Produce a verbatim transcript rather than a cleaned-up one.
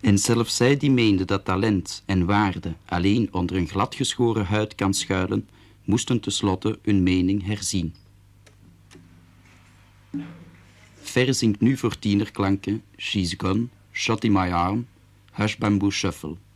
En zelfs zij die meenden dat talent en waarde alleen onder een gladgeschoren huid kan schuilen, moesten tenslotte hun mening herzien. Fer zingt nu voor tienerklanken She's Gone, Shot in My Arm, Hush Bamboo Shuffle.